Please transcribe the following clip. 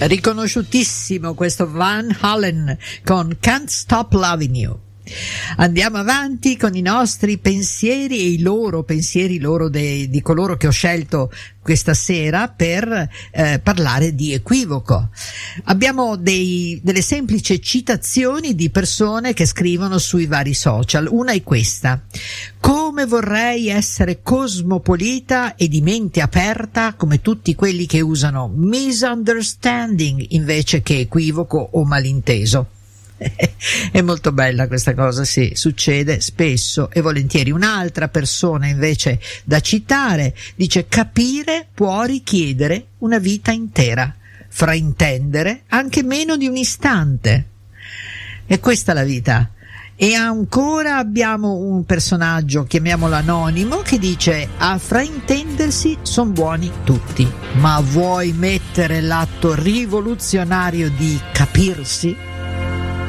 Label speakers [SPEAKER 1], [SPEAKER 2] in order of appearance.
[SPEAKER 1] Riconosciutissimo questo Van Halen con Can't Stop Loving You. Andiamo avanti con i nostri pensieri e i loro pensieri, di coloro che ho scelto questa sera per parlare di equivoco. Abbiamo delle semplici citazioni di persone che scrivono sui vari social. Una è questa: come vorrei essere cosmopolita e di mente aperta come tutti quelli che usano misunderstanding invece che equivoco o malinteso. È molto bella questa cosa, sì, succede spesso e volentieri. Un'altra persona invece da citare dice: capire può richiedere una vita intera, fraintendere anche meno di un istante. E questa è la vita. E ancora abbiamo un personaggio, chiamiamolo anonimo, che dice: a fraintendersi son buoni tutti, ma vuoi mettere l'atto rivoluzionario di capirsi?